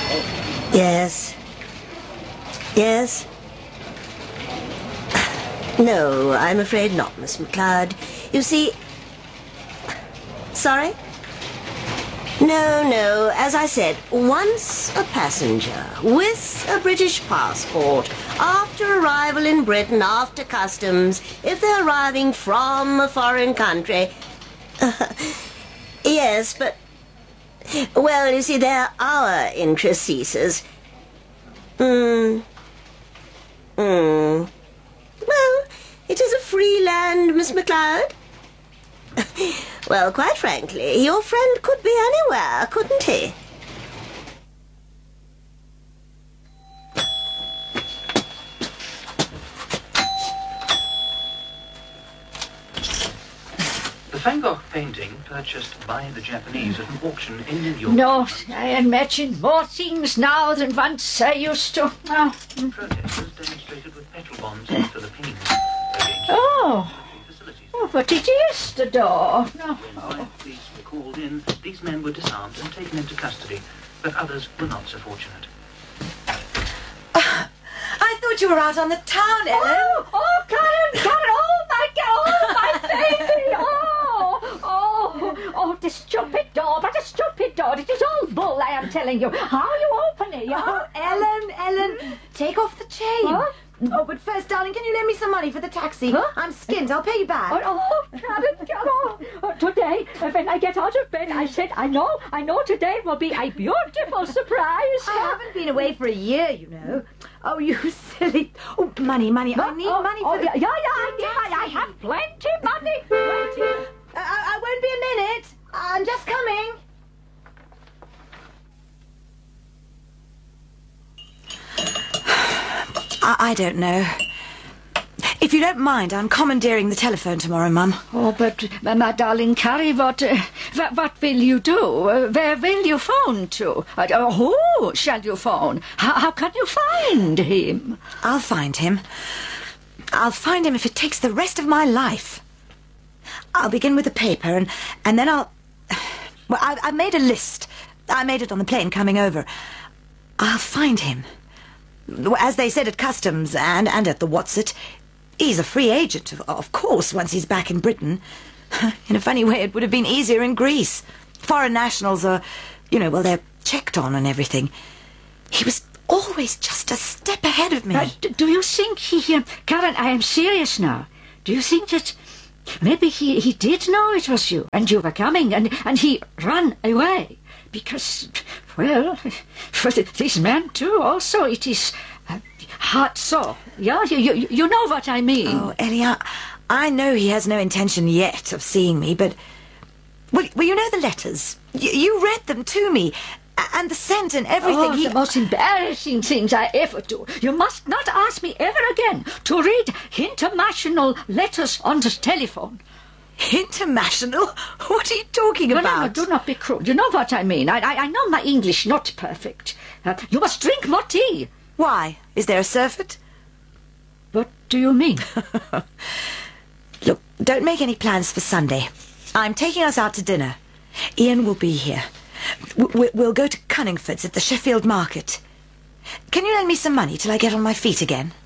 Yes. Yes? No, I'm afraid not, Miss McLeod. You see... Sorry? No, as I said, once a passenger with a British passport, after arrival in Britain, after customs, if they're arriving from a foreign country... Yes, but... Well, you see, there our interest ceases. Well, it is a free land, Miss McLeod. Well, quite frankly, your friend could be anywhere, couldn't he? The Van Gogh painting purchased by the Japanese at an auction in New York. No, I imagine more things now than once I used to. Oh. Protesters demonstrated with petrol bombs in the Philippines. Oh, but it is the door. No. When riot police were called in, these men were disarmed and taken into custody, but others were not so fortunate. I thought you were out on the town, Ellen. Karen, oh my baby, the stupid door, but a stupid door. It is all bull, I am telling you. How you open it, Oh, Ellen, take off the chain. Huh? Oh, but first, darling, can you lend me some money for the taxi? Huh? I'm skint. I'll pay you back. Karen, today, when I get out of bed, I said, I know today will be a beautiful surprise. I haven't been away for a year, you know. Oh, you silly... Oh, money. I need money for the... Yeah, I have plenty money. Plenty. I won't be a minute. I'm just coming. I don't know. If you don't mind, I'm commandeering the telephone tomorrow, Mum. Oh, but, my darling Carrie, what will you do? Where will you phone to? Who shall you phone? How can you find him? I'll find him. I'll find him if it takes the rest of my life. I'll begin with the paper, and then I'll... Well, I've made a list. I made it on the plane coming over. I'll find him. As they said at customs and at the Whatsit, he's a free agent, of course, once he's back in Britain. In a funny way, it would have been easier in Greece. Foreign nationals are, well, they're checked on and everything. He was always just a step ahead of me. Do you think he... Karen, I am serious now. Do you think that maybe he did know it was you, and you were coming, and he ran away? Because, well, for this man too, also, it is hard so. Yeah, you know what I mean. Oh, Ellie, I know he has no intention yet of seeing me, but... Well, you know the letters. You read them to me, and the scent and everything. The most embarrassing things I ever do. You must not ask me ever again to read international letters on the telephone. International? What are you talking about? No, do not be cruel. You know what I mean. I know my English not perfect. You must drink more tea. Why? Is there a surfeit? What do you mean? Look, don't make any plans for Sunday. I'm taking us out to dinner. Ian will be here. We'll go to Cunningford's at the Sheffield Market. Can you lend me some money till I get on my feet again?